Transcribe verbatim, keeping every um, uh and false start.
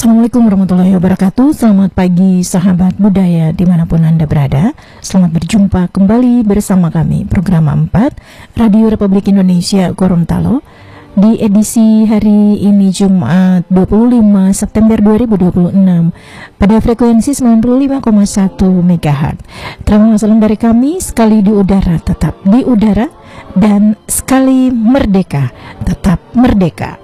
Assalamualaikum warahmatullahi wabarakatuh. Selamat pagi sahabat budaya dimanapun Anda berada. Selamat berjumpa kembali bersama kami Program empat Radio Republik Indonesia Gorontalo di edisi hari ini Jumat dua puluh lima September dua ribu dua puluh enam pada frekuensi sembilan puluh lima koma satu megahertz. Terima kasih dari kami, sekali di udara tetap di udara dan sekali merdeka tetap merdeka.